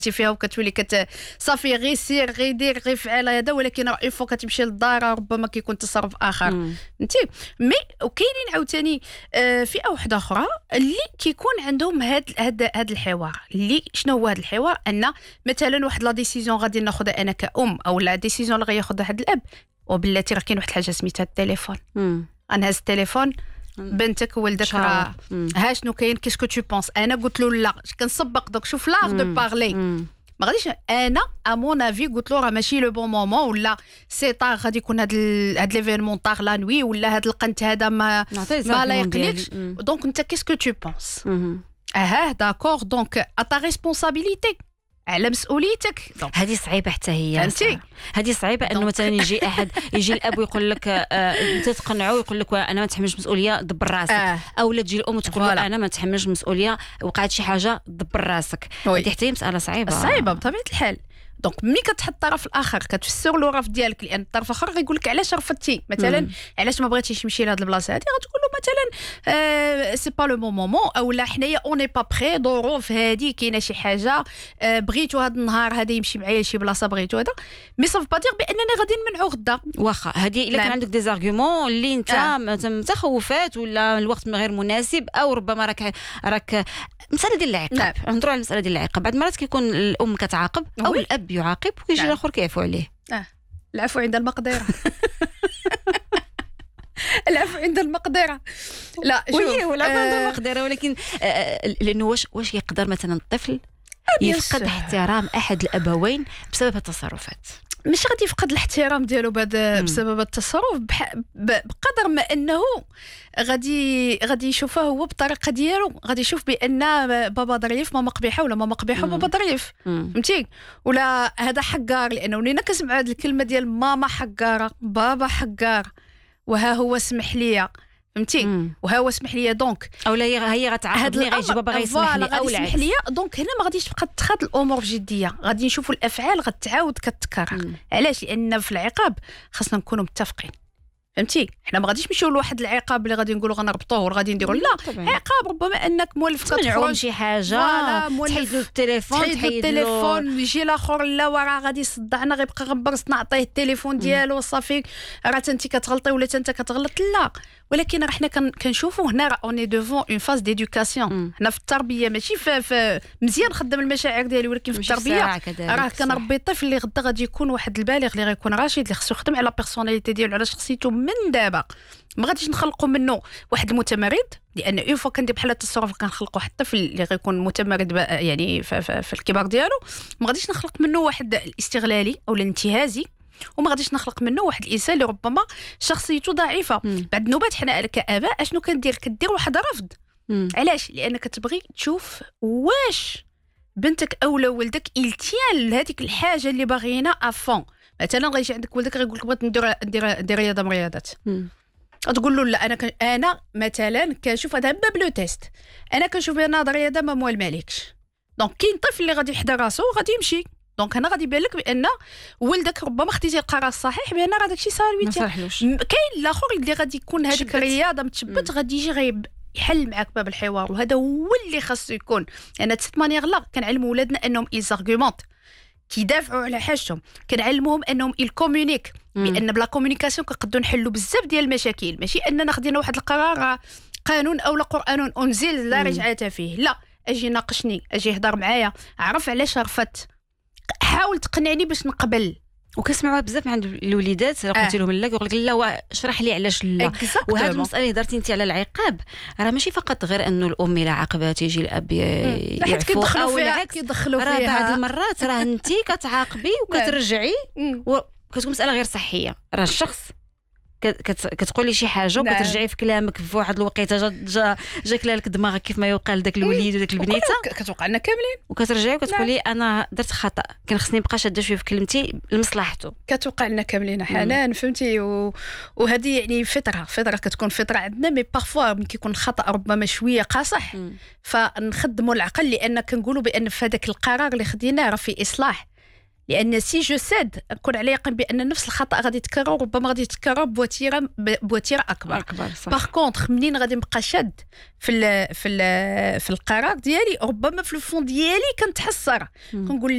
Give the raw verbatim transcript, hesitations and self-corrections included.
فيها وكتولي كت صافي غير سير غير دير غير فعل هذا، ولكن راه فو كتمشي للدار ربما كيكون تصرف اخر فهمتي. مي وكاينين عاوتاني آه فئه واحده اخرى اللي كيكون عندهم هاد هاد هاد الحوار. اللي شنو هو هاد الحوار؟ ان مثلا واحد لا ديسيزيون غادي ناخذها انا كأم او لا ديسيزيون اللي غياخذها هاد الاب، وبلاتي راه كاين واحد الحاجه سميتها التليفون. انا هز التليفون بنتك ولدك راه ها شنو كاين كيسكو تو بونس. انا قلت له لا كنسبق دوك شوف لاغ دو بارلي ما غاديش انا ا مون افي قلت له راه ماشي لو بون مومون ولا سي طار غادي يكون هاد ال... هاد ليفينمون طار لا نوي ولا هاد القنت هذا ما ما لا يقلقش. دونك انت كيسكو تو بونس اه داكور دونك ا تا ريسبونسابيلتي على مسؤوليتك. هذه صعيبه حتى هي فهمتي. هذه صعيبه انه مثلا يجي احد يجي الاب ويقول لك انت آه تقنعه ويقول لك انا ما نتحملش مسؤوليه دبر راسك آه. او لا تجي الام تقول له انا ما نتحملش مسؤوليه وقعت شي حاجه دبر راسك. هذه حتى هي مساله صعيبه صعيبه بطبيعه الحال. دونك ملي كتحط الطرف الاخر كتفسر له الرفض ديالك، لان الطرف الاخر غيقول لك علاش رفضتي مثلا، علاش ما بغيتيش تمشي لهاد البلاصه هذه، غتقول له مثلا آه سي با لو بون مومون او لا حنايا اوني با بري ظروف هذه كاينه شي حاجه آه بغيتو هذا النهار هذا يمشي معايا لشي بلاصه بغيتو هذا مي صاف با دير بانني غادي نمنعو غدا. واخا هذه الا كان عندك دي زارغومون اللي انت آه. متخوفات ولا الوقت غير مناسب او ربما راك راك مساله ديال العقاب. نهضروا على المساله ديال العقاب. بعض المرات كيكون الام كتعاقب او الاب يعاقب ويجي الاخر كيعفو عليه. اه العفو عند المقدره. العفو عند المقدره. لا شوف ولا عند المقدره، ولكن آه لانه واش واش يقدر مثلا الطفل يفقد احترام احد الابوين بسبب التصرفات؟ مش غادي يفقد الاحترام ديالو بعد بسبب التصرف بح... بقدر ما انه غادي غادي يشوفه هو بالطريقه ديالو، غادي يشوف بان بابا ظريف ماما قبيحه ولا ماما قبيحه وبابا ظريف فهمتي، ولا هذا حقار. لانه ولينا كنسمع هذه الكلمه ديال ماما حقاره بابا حقار وها هو سمح ليا فهمتي وها هو سمح ليا. دونك اولا هي غتعاقبني غيجي بابا غيسمح لي او سمح ليا. دونك هنا ما غاديش تبقى تاخذ الامور بجديه، غادي نشوفوا الافعال غتعاود كتكرر. علاش؟ لان في العقاب خاصنا نكونوا متفقين فهمتي. حنا ما غاديش نمشيو لواحد العقاب اللي غادي نقولوا غنربطوه وغادي نديروا لا طبعا. عقاب ربما انك مولف كتخرج شي حاجه تحيد له التليفون تحيد له التليفون يجي الاخر لا وراه غادي يصدعنا غيبقى غنبرص نعطيه التليفون ديالو صافي راه انت كتغلطي ولا انت كتغلط. لا ولكن راه حنا كنشوفوا هنا راه اوني دوفون اون فاز ديدوكاسيون. حنا في التربيه ماشي في, في مزيان نخدم المشاعر ديالي، ولكن في التربيه راه كنربي الطفل اللي غدا غادي يكون واحد البالغ اللي غيكون راشد اللي خصو يخدم على بيرسوناليتي ديالو على شخصيته من دابا. ما غاديش نخلقوا منه واحد المتمرد، لان اون فوا كندير بحال التصرف كنخلقوا واحد الطفل اللي غيكون متمرد يعني في, في, في الكبار ديالو. ما غاديش نخلق منه واحد الاستغلالي او الانتهازي، وما غاديش نخلق منه واحد الانسان اللي ربما شخصيته ضعيفه. مم. بعد النوبات حنا كاباء اشنو كندير؟ كدير واحد رفض. مم. علاش؟ لانك كتبغي تشوف واش بنتك اولا ولدك يلتيان لهذيك الحاجه اللي باغينا افون. مثلا غيجي عندك ولدك غيقول لك بغيت ندير ندير ندير رياضه من الرياضات، تقول له لا انا ك... انا مثلا كنشوف هذا باب لو تيست، انا كنشوف بان هذا الرياضه ما موال مالكش. دونك كاين طفل اللي غادي يحضر راسو وغادي يمشي. دونك هنا غادي يبان لك بان ولدك ربما خديتي القرار الصحيح بان راه داكشي صار. كاين الاخر اللي غادي يكون هذيك الرياضه متشبت غادي يجي غيب يحل معك باب الحوار، وهذا هو اللي خاصو يكون. انا تست مانيير لا كنعلموا ولادنا انهم يزارغومونت كيدافعوا على حاجتهم، كنعلموهم انهم يكومونيك، بان بلا كومونيكاسيون كنقدروا نحلوا بزاف ديال المشاكل. ماشي اننا خدينا واحد القرار قانون او قران انزل لا رجعه فيه، لا اجي ناقشني اجي هضر معايا عرف علاش رفضت، حاول تقنعني باش نقبل. وكنسمعوها بزاف عند الوليدات الا قلتي لهم لا يقول لك لا اشرح لي علاش لا. وهذه المساله اللي درتي انت على العقاب راه ماشي فقط غير انه الام الا عاقبات يجي الاب يعفو او العكس، راه بعض المرات راه انت كتعاقبي وكترجعي وكتكون مساله غير صحيه. راه الشخص كتقولي شي حاجه وكترجعي في كلامك في واحد الوقيته جا جا جاك لك دماغك كيف ما يقال داك الوليد وداك البنيته كتوقع لنا كاملين، وكترجعي وكتقولي انا درت خطا كان خصني نبقى شاده شويه في كلمتي لمصلحته. كتوقع لنا كاملين حنان فهمتي. و... وهذه يعني فطره فطره كتكون فطره عندنا، مي بارفوا ملي كيكون الخطا ربما شويه قاصح مم. فنخدموا العقل، لان كنقولوا بان في هذاك القرار اللي خديناه راه في اصلاح. لان سي جو ساد نكون على يقين بان نفس الخطا غادي يتكرر، ربما غادي يتكرر بوتيره بوتيره اكبر, أكبر باغ كونطخ منين غادي نبقى شاد في ال في ال في القرار ديالي ربما في الفون ديالي كنتحسر كنقول